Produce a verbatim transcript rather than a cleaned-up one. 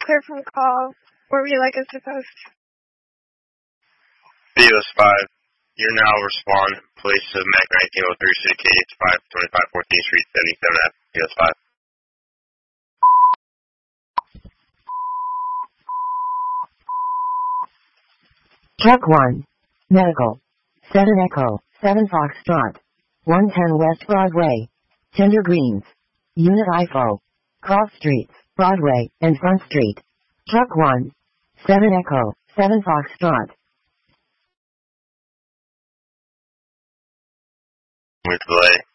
clear from call. Where would you like us to post? B O S five. You're now respond. Place to Mac nineteen oh three suitcase five twenty-five fourteenth Street seventy-seven F. B O S five. Truck one. Medical. seven Echo. seven Foxtrot. one ten West Broadway. Tender Greens. Unit I F O. Cross Streets, Broadway, and Front Street. Truck one. seven Echo. seven Foxtrot. With delay.